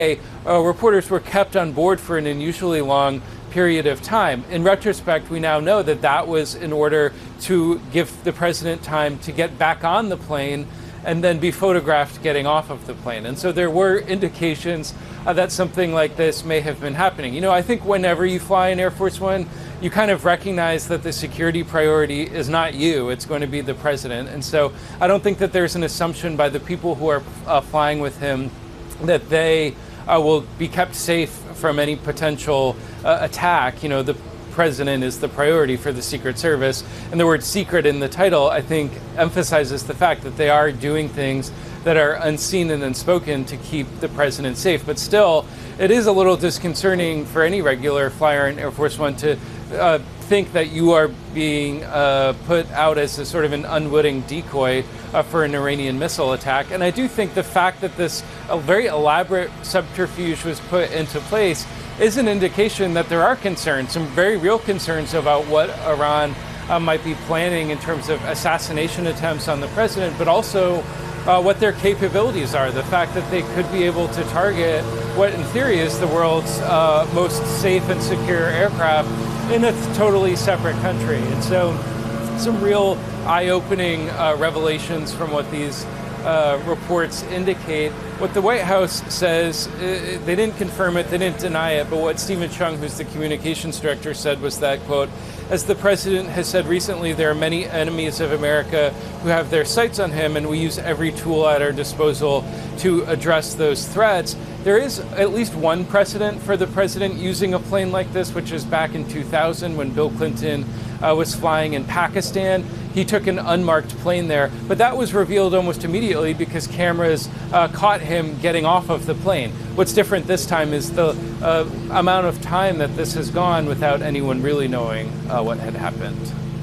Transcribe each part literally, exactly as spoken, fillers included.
uh, reporters were kept on board for an unusually long period of time. In retrospect, we now know that that was in order to give the president time to get back on the plane and then be photographed getting off of the plane. And so there were indications uh, that something like this may have been happening. You know, I think whenever you fly in Air Force One, you kind of recognize that the security priority is not you, it's going to be the president. And so I don't think that there's an assumption by the people who are uh, flying with him that they uh, will be kept safe from any potential uh, attack. You know, the president is the priority for the Secret Service. And the word secret in the title, I think, emphasizes the fact that they are doing things that are unseen and unspoken to keep the president safe. But still, it is a little disconcerting for any regular flyer in Air Force One to uh, think that you are being uh, put out as a sort of an unwitting decoy uh, for an Iranian missile attack. And I do think the fact that this a very elaborate subterfuge was put into place is an indication that there are concerns, some very real concerns about what Iran uh, might be planning in terms of assassination attempts on the president, but also uh, what their capabilities are. The fact that they could be able to target what in theory is the world's uh, most safe and secure aircraft in a totally separate country. And so some real eye-opening uh, revelations from what these uh, reports indicate. What the White House says, uh, they didn't confirm it, they didn't deny it, but what Stephen Chung, who's the communications director, said was that, quote, as the president has said recently, there are many enemies of America who have their sights on him, and we use every tool at our disposal to address those threats. There is at least one precedent for the president using a plane like this, which is back in two thousand when Bill Clinton uh, was flying in Pakistan. He took an unmarked plane there, but that was revealed almost immediately because cameras uh, caught him getting off of the plane. What's different this time is the uh, amount of time that this has gone without anyone really knowing uh, what had happened.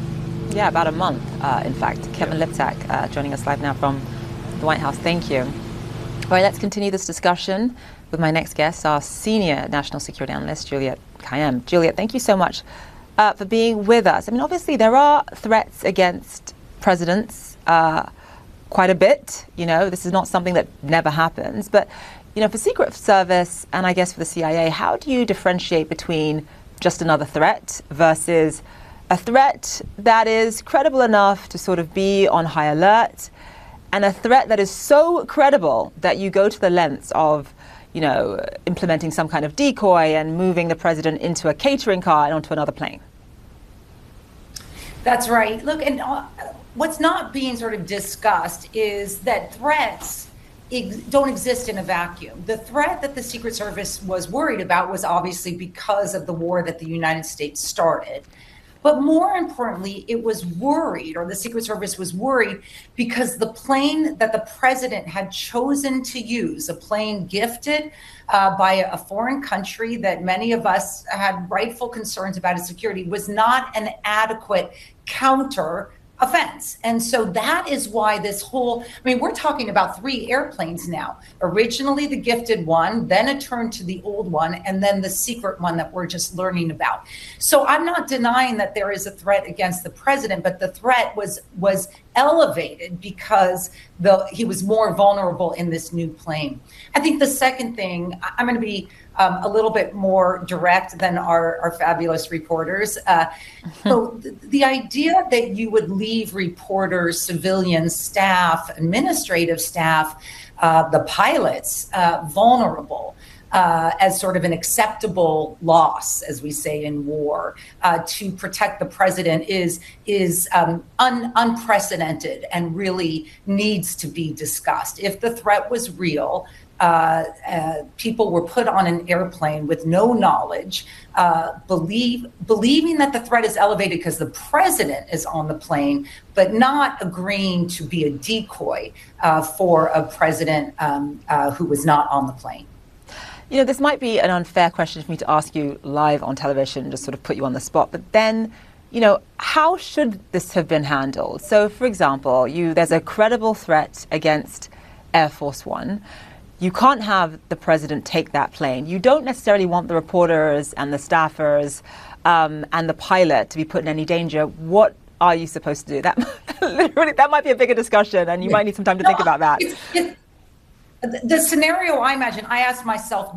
Yeah, about a month, uh, in fact. Kevin yeah. Liptak uh, joining us live now from the White House. Thank you. All right, let's continue this discussion with my next guest, our senior national security analyst, Juliet Kayyem. Juliet, thank you so much uh, for being with us. I mean, obviously, there are threats against presidents uh, quite a bit. You know, this is not something that never happens. But, you know, for Secret Service and I guess for the C I A, how do you differentiate between just another threat versus a threat that is credible enough to sort of be on high alert, and a threat that is so credible that you go to the lengths of, you know, implementing some kind of decoy and moving the president into a catering car and onto another plane? That's right. Look, and uh, what's not being sort of discussed is that threats ex- don't exist in a vacuum. The threat that the Secret Service was worried about was obviously because of the war that the United States started. But more importantly, it was worried, or the Secret Service was worried, because the plane that the president had chosen to use, a plane gifted uh, by a foreign country that many of us had rightful concerns about its security, was not an adequate counter offense. And so that is why this whole, I mean, we're talking about three airplanes now. Originally the gifted one, then it turned to the old one, and then the secret one that we're just learning about. So I'm not denying that there is a threat against the president, but the threat was was elevated because the he was more vulnerable in this new plane. I think the second thing, I'm going to be Um, a little bit more direct than our, our fabulous reporters. Uh, so th- the idea that you would leave reporters, civilians, staff, administrative staff, uh, the pilots uh, vulnerable uh, as sort of an acceptable loss, as we say in war, uh, to protect the president is is um, un- unprecedented and really needs to be discussed. If the threat was real, Uh, uh, people were put on an airplane with no knowledge, uh, believe believing that the threat is elevated because the president is on the plane, but not agreeing to be a decoy uh, for a president um, uh, who was not on the plane. You know, this might be an unfair question for me to ask you live on television, just sort of put you on the spot, but then, you know, how should this have been handled? So, for example, you there's a credible threat against Air Force One. You can't have the president take that plane. You don't necessarily want the reporters and the staffers um, and the pilot to be put in any danger. What are you supposed to do? That literally, that might be a bigger discussion, and you might need some time to no, think about that. It's, it's, The, the scenario I imagine, I asked myself